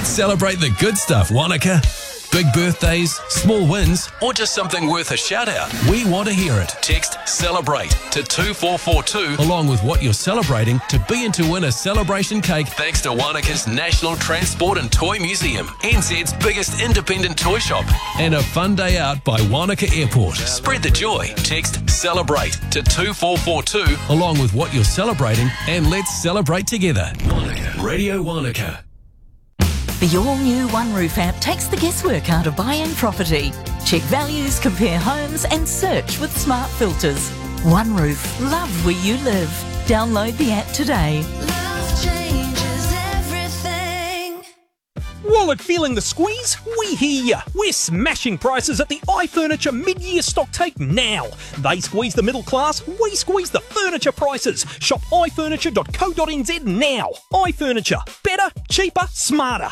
Let's celebrate the good stuff, Wanaka. Big birthdays, small wins, or just something worth a shout out. We want to hear it. Text CELEBRATE to 2442 along with what you're celebrating to be in to win a celebration cake thanks to Wanaka's National Transport and Toy Museum, NZ's biggest independent toy shop, and a fun day out by Wanaka Airport. Spread the joy. Text CELEBRATE to 2442 along with what you're celebrating and let's celebrate together. Wanaka. Radio Wanaka. The all-new OneRoof app takes the guesswork out of buying property. Check values, compare homes and search with smart filters. OneRoof, love where you live. Download the app today. Love changes everything. Wallet feeling the squeeze? We hear ya. We're smashing prices at the iFurniture mid-year stock take now. They squeeze the middle class, we squeeze the furniture prices. Shop ifurniture.co.nz now. iFurniture. Better, cheaper, smarter.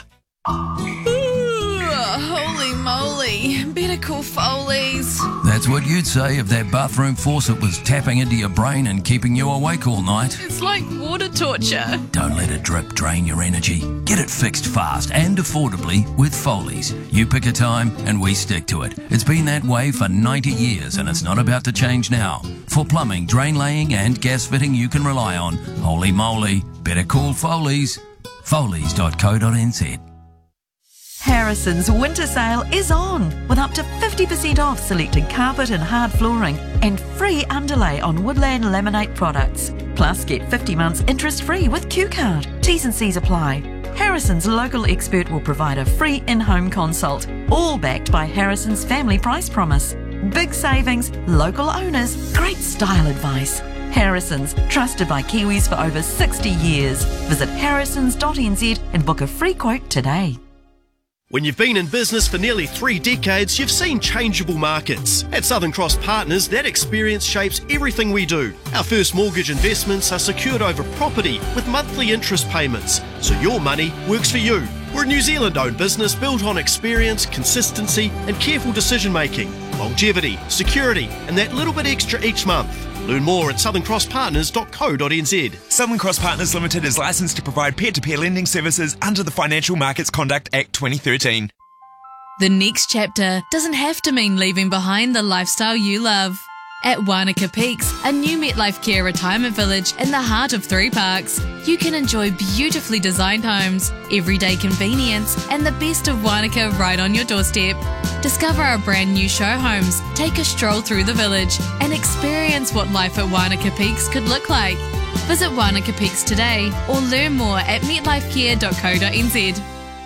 Holy moly. Better call Foley's. That's what you'd say if that bathroom faucet was tapping into your brain and keeping you awake all night. It's like water torture. Don't let a drip drain your energy. Get it fixed fast and affordably with Foley's. You pick a time and we stick to it. It's been that way for 90 years and it's not about to change now. For plumbing, drain laying and gas fitting you can rely on. Holy moly. Better call Foley's. Foley's.co.nz. Harrison's winter sale is on with up to 50% off selected carpet and hard flooring and free underlay on Woodland Laminate products. Plus get 50 months interest free with Q-Card. T's and C's apply. Harrison's local expert will provide a free in-home consult, all backed by Harrison's family price promise. Big savings, local owners, great style advice. Harrison's, trusted by Kiwis for over 60 years. Visit harrisons.nz and book a free quote today. When you've been in business for nearly 3 decades, you've seen changeable markets. At Southern Cross Partners, that experience shapes everything we do. Our first mortgage investments are secured over property with monthly interest payments, so your money works for you. We're a New Zealand-owned business built on experience, consistency and careful decision-making, longevity, security and that little bit extra each month. Learn more at southern-cross-partners.co.nz. Southern Cross Partners Limited is licensed to provide peer-to-peer lending services under the Financial Markets Conduct Act 2013. The next chapter doesn't have to mean leaving behind the lifestyle you love. At Wanaka Peaks, a new MetLife Care retirement village in the heart of Three Parks, you can enjoy beautifully designed homes, everyday convenience, and the best of Wanaka right on your doorstep. Discover our brand new show homes, take a stroll through the village, and experience what life at Wanaka Peaks could look like. Visit Wanaka Peaks today or learn more at metlifecare.co.nz.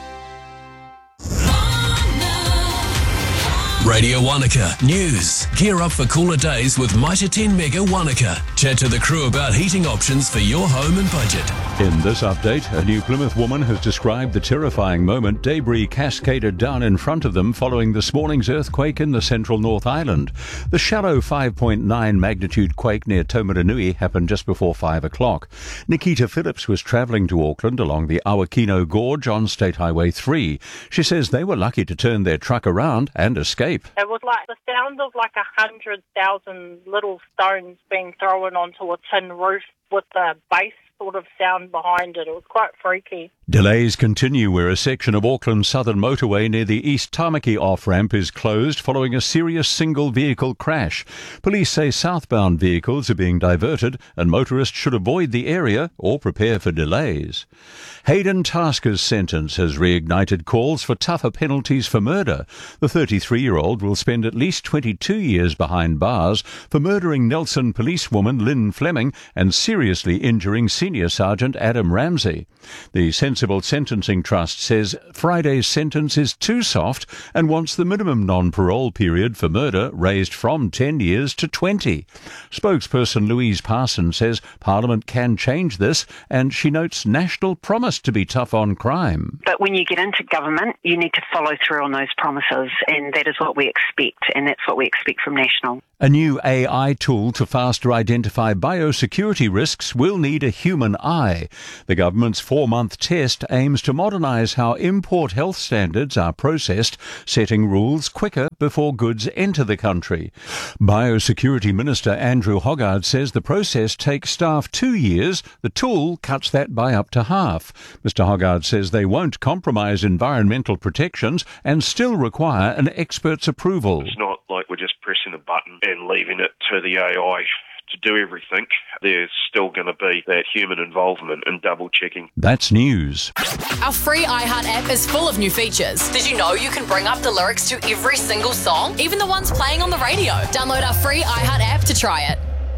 Radio Wanaka News. Gear up for cooler days with Mitre 10 Mega Wanaka. Chat to the crew about heating options for your home and budget. In this update, a New Plymouth woman has described the terrifying moment debris cascaded down in front of them following this morning's earthquake in the central North Island. The shallow 5.9 magnitude quake near Taumarunui happened just before 5 o'clock. Nikita Phillips was travelling to Auckland along the Awakino Gorge on State Highway 3. She says they were lucky to turn their truck around and escape. It was like the sound of like 100,000 little stones being thrown onto a tin roof with the bass sort of sound behind it. It was quite freaky. Delays continue where a section of Auckland's southern motorway near the East Tamaki off-ramp is closed following a serious single-vehicle crash. Police say southbound vehicles are being diverted and motorists should avoid the area or prepare for delays. Hayden Tasker's sentence has reignited calls for tougher penalties for murder. The 33-year-old will spend at least 22 years behind bars for murdering Nelson policewoman Lynn Fleming and seriously injuring Senior Sergeant Adam Ramsey. The Sensible Sentencing Trust says Friday's sentence is too soft and wants the minimum non-parole period for murder raised from 10 years to 20. Spokesperson Louise Parsons says Parliament can change this, and she notes National promised to be tough on crime. But when you get into government, you need to follow through on those promises, and that is what we expect, and that's what we expect from National. A new AI tool to faster identify biosecurity risks will need a human eye. The government's 4-month test test aims to modernise how import health standards are processed, setting rules quicker before goods enter the country. Biosecurity Minister Andrew Hoggard says the process takes staff 2 years. The tool cuts that by up to half. Mr Hoggard says they won't compromise environmental protections and still require an expert's approval. It's not like we're just pressing a button and leaving it to the AI to do everything. There's still going to be that human involvement and double checking. That's news. Our free iHeart app is full of new features. Did you know you can bring up the lyrics to every single song, even the ones playing on the radio? Download our free iHeart app to try it.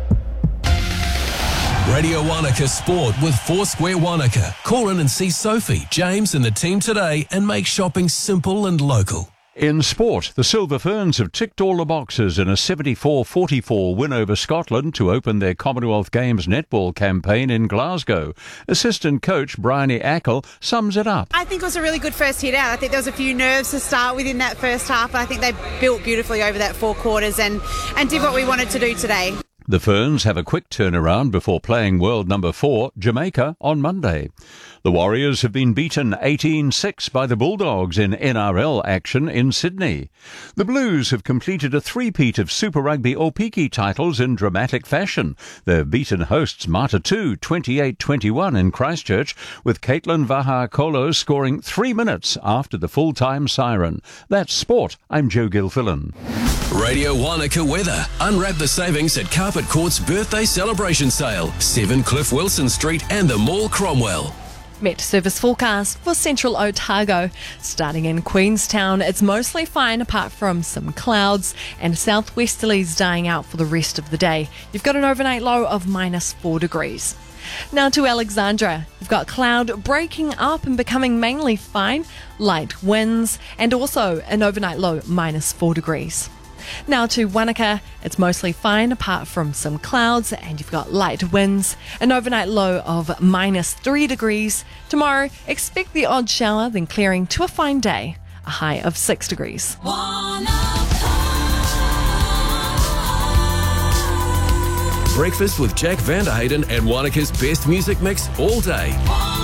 Radio Wanaka Sport with Foursquare Wanaka. Call in and see Sophie, James and the team today and make shopping simple and local. In sport, the Silver Ferns have ticked all the boxes in a 74-44 win over Scotland to open their Commonwealth Games netball campaign in Glasgow. Assistant coach Bryony Ackle sums it up. I think it was a really good first hit out. I think there was a few nerves to start with in that first half, but I think they built beautifully over that 4 quarters and did what we wanted to do today. The Ferns have a quick turnaround before playing world number 4, Jamaica, on Monday. The Warriors have been beaten 18-6 by the Bulldogs in NRL action in Sydney. The Blues have completed a three-peat of Super Rugby Opiki titles in dramatic fashion. They've beaten hosts Matatu 28-21 in Christchurch, with Caitlin Vaha-Kolo scoring 3 minutes after the full-time siren. That's sport. I'm Joe Gilfillan. Radio Wanaka weather. Unwrap the savings at Carpet Court's birthday celebration sale. 7 Cliff Wilson Street and the Mall Cromwell. Met service forecast for central Otago. Starting in Queenstown, it's mostly fine apart from some clouds and southwesterlies dying out for the rest of the day. You've got an overnight low of -4 degrees. Now to Alexandra. You've got cloud breaking up and becoming mainly fine, light winds, and also an overnight low -4 degrees. Now to Wanaka, it's mostly fine apart from some clouds and you've got light winds, an overnight low of -3 degrees. Tomorrow, expect the odd shower, then clearing to a fine day, a high of 6 degrees. Breakfast with Jack Vanderhayden and Wanaka's best music mix all day.